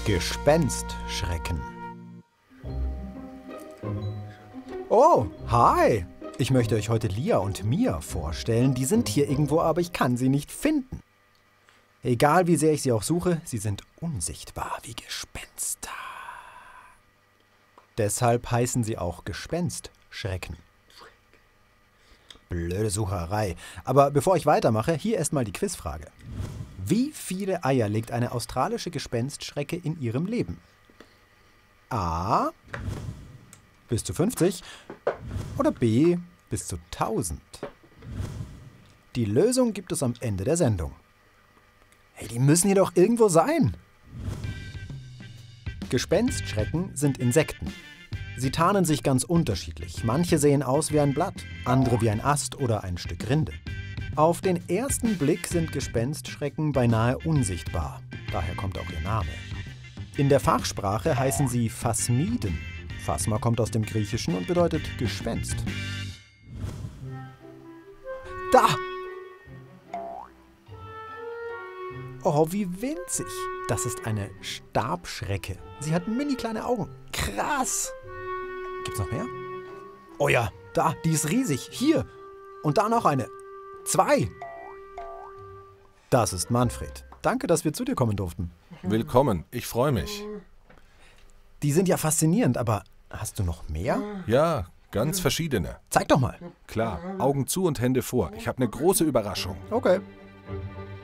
Gespenstschrecken. Oh, hi! Ich möchte euch heute Lia und Mia vorstellen. Die sind hier irgendwo, aber ich kann sie nicht finden. Egal wie sehr ich sie auch suche, sie sind unsichtbar wie Gespenster. Deshalb heißen sie auch Gespenstschrecken. Blöde Sucherei. Aber bevor ich weitermache, hier erstmal die Quizfrage. Wie viele Eier legt eine australische Gespenstschrecke in ihrem Leben? A. Bis zu 50 oder B. Bis zu 1000. Die Lösung gibt es am Ende der Sendung. Hey, die müssen hier doch irgendwo sein. Gespenstschrecken sind Insekten. Sie tarnen sich ganz unterschiedlich. Manche sehen aus wie ein Blatt, andere wie ein Ast oder ein Stück Rinde. Auf den ersten Blick sind Gespenstschrecken beinahe unsichtbar. Daher kommt auch ihr Name. In der Fachsprache heißen sie Phasmiden. Phasma kommt aus dem Griechischen und bedeutet Gespenst. Da! Oh, wie winzig. Das ist eine Stabschrecke. Sie hat mini kleine Augen. Krass! Gibt's noch mehr? Oh ja, da, die ist riesig. Hier. Und da noch eine. 2. Das ist Manfred. Danke, dass wir zu dir kommen durften. Willkommen, ich freue mich. Die sind ja faszinierend, aber hast du noch mehr? Ja, ganz verschiedene. Zeig doch mal. Klar, Augen zu und Hände vor. Ich habe eine große Überraschung. Okay.